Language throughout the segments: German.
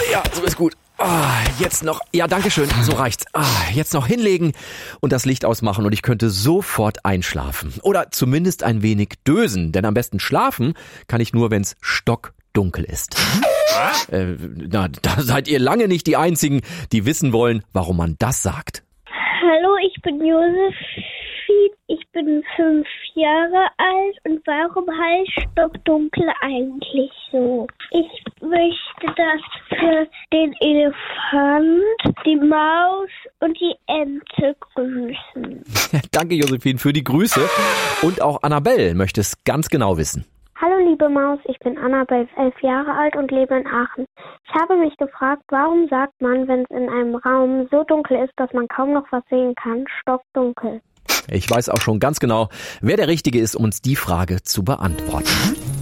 Ja, so ist gut. Jetzt noch, ja, danke schön, so reicht's. Jetzt noch hinlegen und das Licht ausmachen und ich könnte sofort einschlafen. Oder zumindest ein wenig dösen, denn am besten schlafen kann ich nur, wenn's stockdunkel ist. Da seid ihr lange nicht die Einzigen, die wissen wollen, warum man das sagt. Hallo, ich bin Josephine, ich bin 5 Jahre alt und warum heißt Stockdunkel eigentlich so? Ich möchte das für den Elefant, die Maus und die Ente grüßen. Danke, Josephine, für die Grüße. Und auch Annabelle möchte es ganz genau wissen. Hallo liebe Maus, ich bin Annabelle, 11 Jahre alt und lebe in Aachen. Ich habe mich gefragt, warum sagt man, wenn es in einem Raum so dunkel ist, dass man kaum noch was sehen kann, stockdunkel? Ich weiß auch schon ganz genau, wer der Richtige ist, um uns die Frage zu beantworten.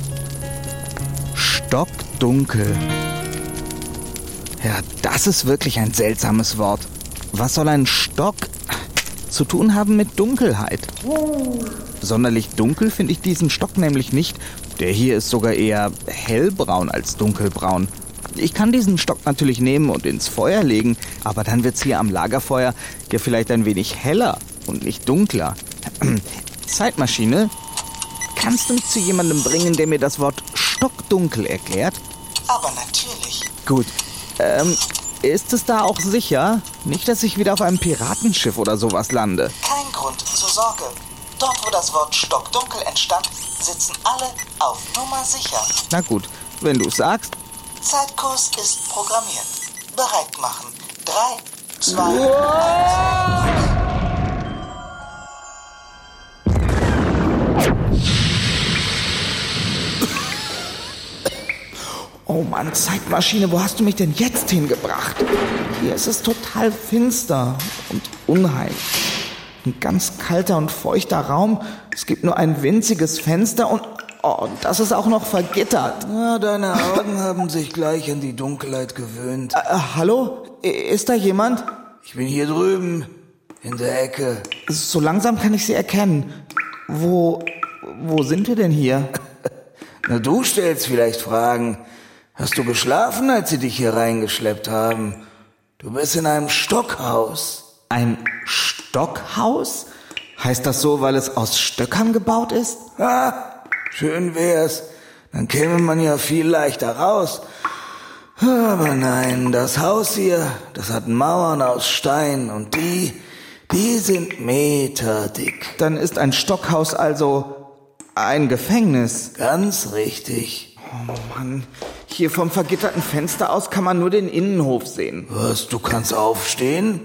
Stockdunkel. Ja, das ist wirklich ein seltsames Wort. Was soll ein Stock zu tun haben mit Dunkelheit? Sonderlich dunkel finde ich diesen Stock nämlich nicht. Der hier ist sogar eher hellbraun als dunkelbraun. Ich kann diesen Stock natürlich nehmen und ins Feuer legen, aber dann wird's hier am Lagerfeuer ja vielleicht ein wenig heller und nicht dunkler. Zeitmaschine, kannst du mich zu jemandem bringen, der mir das Wort stockdunkel erklärt? Aber natürlich. Gut. Ist es da auch sicher? Nicht, dass ich wieder auf einem Piratenschiff oder sowas lande. Kein Grund zur Sorge. Dort, wo das Wort stockdunkel entstand, sitzen alle auf Nummer sicher. Na gut, wenn du es sagst. Zeitkurs ist programmiert. Bereit machen. 3, 2, 1. Oh Mann, Zeitmaschine, wo hast du mich denn jetzt hingebracht? Hier ist es total finster und unheimlich. Ein ganz kalter und feuchter Raum. Es gibt nur ein winziges Fenster und das ist auch noch vergittert. Ja, deine Augen haben sich gleich an die Dunkelheit gewöhnt. Hallo? Ist da jemand? Ich bin hier drüben, in der Ecke. So langsam kann ich sie erkennen. Wo sind wir denn hier? Na, du stellst vielleicht Fragen. Hast du geschlafen, als sie dich hier reingeschleppt haben? Du bist in einem Stockhaus. Ein Stockhaus? Heißt das so, weil es aus Stöckern gebaut ist? Schön wär's. Dann käme man ja viel leichter raus. Aber nein, das Haus hier, das hat Mauern aus Stein und die sind meterdick. Dann ist ein Stockhaus also ein Gefängnis. Ganz richtig. Oh Mann, hier vom vergitterten Fenster aus kann man nur den Innenhof sehen. Was, du kannst aufstehen?